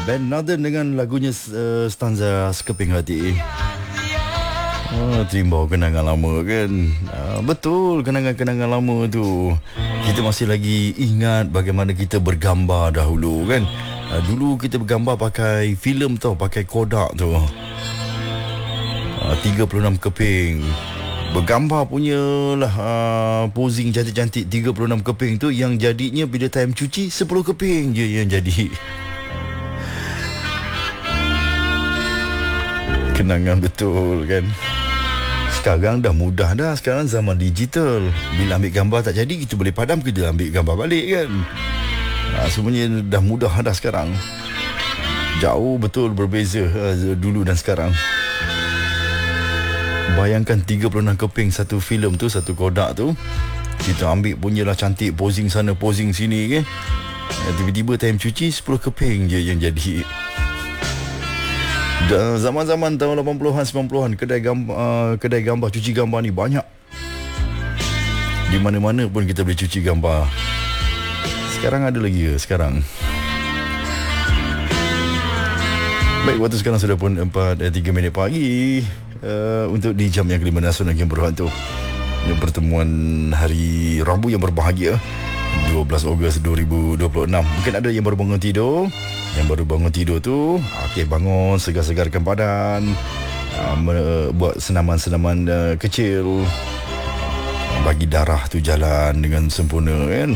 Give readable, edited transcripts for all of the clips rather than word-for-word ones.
Band Northern dengan lagunya stanza Sekeping Hati. Timbau kenangan lama kan. Betul, kenangan-kenangan lama tu. Kita masih lagi ingat bagaimana kita bergambar dahulu kan. Dulu kita bergambar pakai filem tau, pakai Kodak tu. 36 keping. Bergambar punya lah, posing cantik-cantik 36 keping tu, yang jadinya bila time cuci 10 keping je yang jadi. Kenangan betul kan. Sekarang dah mudah dah. Sekarang zaman digital. Bila ambil gambar tak jadi, kita boleh padam, kita ambil gambar balik kan. Semuanya dah mudah dah sekarang. Jauh betul berbeza dulu dan sekarang. Bayangkan 36 keping satu filem tu, satu Kodak tu. Kita ambil punyalah cantik, posing sana posing sini kan. Tiba-tiba time cuci 10 keping je yang jadi. Zaman-zaman tahun 80-an 90-an, kedai gambar cuci gambar ni banyak. Di mana-mana pun kita boleh cuci gambar. Sekarang ada lagi ke sekarang? Baik, waktu sekarang sudah pun 4:03 minit pagi. Untuk di jam yang kelima Nasional Game Berhantu, pertemuan hari Rabu yang berbahagia 12 Ogos 2026. Mungkin ada yang baru bangun tidur. Yang baru bangun tidur tu, okey, bangun, segar-segarkan badan, buat senaman-senaman kecil, bagi darah tu jalan dengan sempurna kan.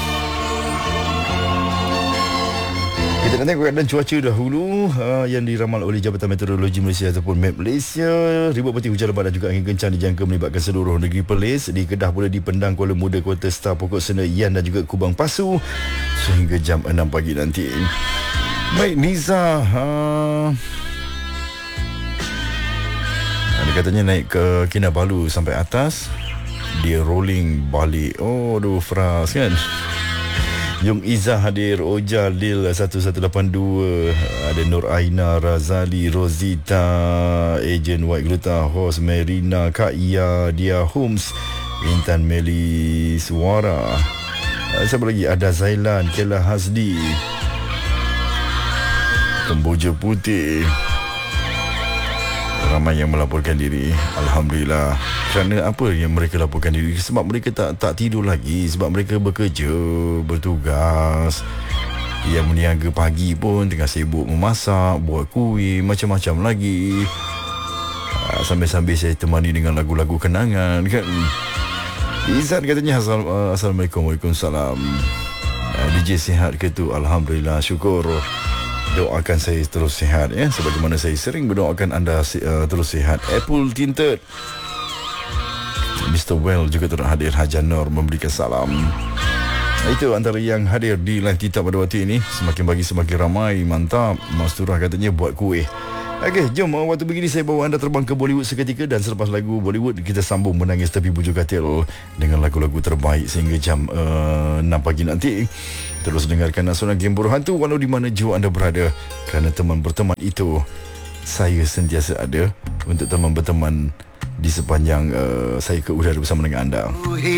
Kita nak tengok keadaan cuaca dahulu yang diramal oleh Jabatan Meteorologi Malaysia ataupun MET Malaysia. Ribut peti hujan lebat dan juga angin kencang dijangka melibatkan seluruh negeri Perlis. Di Kedah pula, di Pendang, Kuala Muda, Kota Star, Pokok Sena, Ian dan juga Kubang Pasu sehingga jam 6 pagi nanti. Baik, Niza, dia katanya naik ke Kinabalu sampai atas, dia rolling balik. Oh, aduh, Fras kan. Yung Izzah hadir, Oja Lil 1182, ada Nur Aina, Razali, Rosita, Ejen White Gluta, Hos Merina, Kak Ia, Dia Holmes, Intan Meli Suara. Siapa lagi? Ada Zailan, Kela Hasdi, Temboja Putih. Ramai yang melaporkan diri. Alhamdulillah. Kerana apa yang mereka laporkan diri? Sebab mereka tak tidur lagi. Sebab mereka bekerja, bertugas. Yang meniaga pagi pun tengah sibuk memasak, buat kuih, macam-macam lagi. Sambil-sambil saya temani dengan lagu-lagu kenangan kan. Izzat katanya Assalamualaikum. Waalaikumsalam. DJ sihat ke tu? Alhamdulillah, syukur. Doakan saya terus sihat ya, sebagaimana saya sering berdoakan anda terus sihat. Apple Tinted, Mr. Well juga turut hadir. Hajan Nur memberikan salam. Itu antara yang hadir di live kita pada waktu ini. Semakin bagi semakin ramai. Mantap. Mas Turah katanya buat kuih. Okey, jom waktu begini saya bawa anda terbang ke Bollywood seketika. Dan selepas lagu Bollywood, kita sambung menangis tepi bujur katil dengan lagu-lagu terbaik sehingga jam 6 pagi nanti. Terus dengarkan Nasional Game Berhantu walau di mana jua anda berada. Kerana teman berteman itu, saya sentiasa ada untuk teman berteman di sepanjang saya ke udara bersama dengan anda.